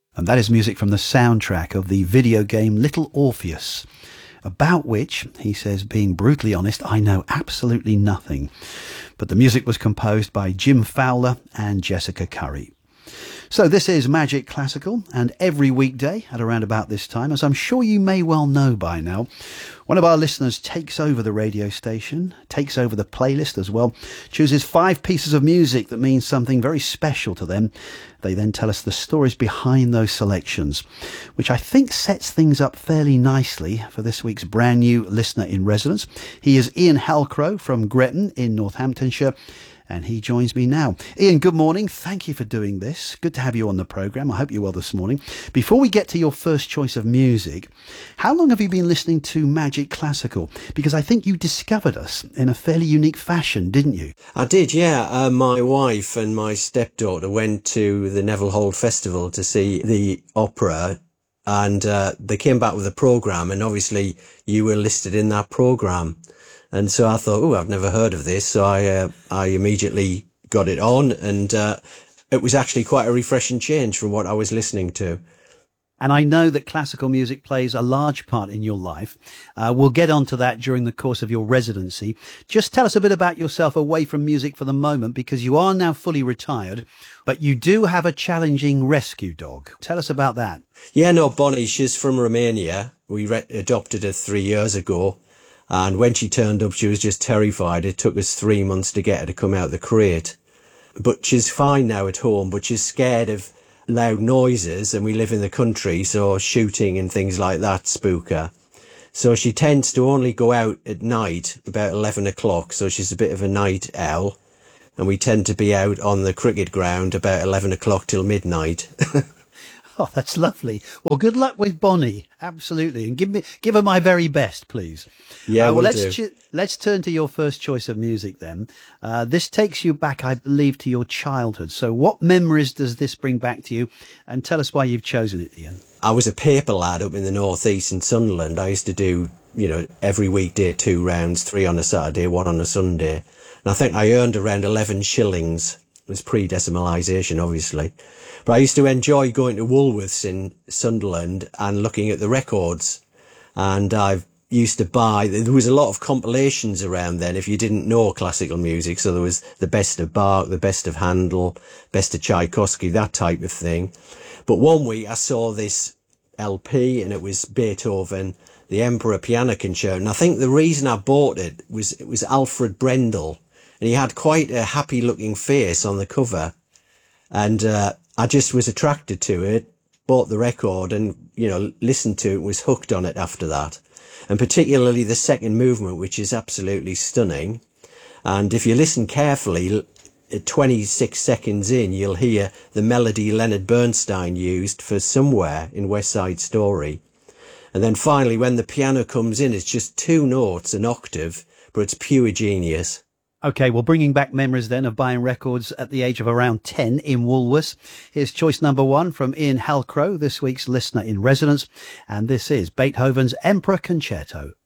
And that is music from the soundtrack of the video game Little Orpheus, about which, he says, being brutally honest, I know absolutely nothing. But the music was composed by Jim Fowler and Jessica Curry. So this is Magic Classical, and every weekday at around about this time, as I'm sure you may well know by now, one of our listeners takes over the radio station, takes over the playlist as well, chooses 5 pieces of music that means something very special to them. They then tell us the stories behind those selections, which I think sets things up fairly nicely for this week's brand new listener in residence. He is Ian Halcrow from Gretton in Northamptonshire, and he joins me now. Ian, good morning. Thank you for doing this. Good to have you on the programme. I hope you're well this morning. Before we get to your first choice of music, how long have you been listening to Magic Classical? Because I think you discovered us in a fairly unique fashion, didn't you? I did, yeah. My wife and my stepdaughter went to the Neville Holt Festival to see the opera, and they came back with a programme, and obviously you were listed in that programme. And so I thought, oh, I've never heard of this. So I immediately got it on, and it was actually quite a refreshing change from what I was listening to. And I know that classical music plays a large part in your life. We'll get onto that during the course of your residency. Just tell us a bit about yourself away from music for the moment, because you are now fully retired, but you do have a challenging rescue dog. Tell us about that. Yeah, no, Bonnie, she's from Romania. We adopted her 3 years ago. And when she turned up, she was just terrified. It took us 3 months to get her to come out of the crate. But she's fine now at home, but she's scared of loud noises, and we live in the country, so shooting and things like that spook her. So she tends to only go out at night about 11 o'clock, so she's a bit of a night owl. And we tend to be out on the cricket ground about 11 o'clock till midnight. Oh, that's lovely. Well, good luck with Bonnie. Absolutely. And give her my very best, please. Yeah, well, let's turn to your first choice of music then. This takes you back, I believe, to your childhood. So what memories does this bring back to you? And tell us why you've chosen it, Ian. I was a paper lad up in the northeast in Sunderland. I used to do, every weekday 2 rounds, 3 on a Saturday, 1 on a Sunday. And I think I earned around 11 shillings. It was pre-decimalisation, obviously. But I used to enjoy going to Woolworths in Sunderland and looking at the records. And I used to buy, there was a lot of compilations around then if you didn't know classical music. So there was the best of Bach, the best of Handel, best of Tchaikovsky, that type of thing. But one week I saw this LP, and it was Beethoven, the Emperor Piano Concerto. And I think the reason I bought it was Alfred Brendel. And he had quite a happy looking face on the cover. And I just was attracted to it, bought the record, and, listened to it, was hooked on it after that. And particularly the second movement, which is absolutely stunning. And if you listen carefully, 26 seconds in, you'll hear the melody Leonard Bernstein used for Somewhere in West Side Story. And then finally, when the piano comes in, it's just 2 notes, an octave, but it's pure genius. Okay, well, bringing back memories then of buying records at the age of around 10 in Woolworths. Here's choice number 1 from Ian Halcrow, this week's listener in residence. And this is Beethoven's Emperor Concerto.